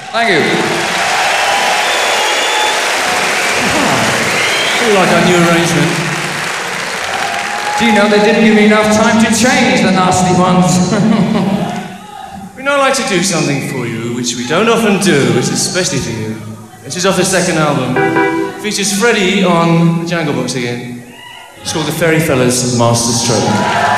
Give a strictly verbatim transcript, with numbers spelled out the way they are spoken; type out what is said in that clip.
Thank you. I like our new arrangement. Do you know they didn't give me enough time to change the nasty ones? We'd now like to do something for you, which we don't often do, which is especially for you. This is off the second album. It features Freddie on the Jungle Box again. It's called The Fairy Fellas Master Stroke.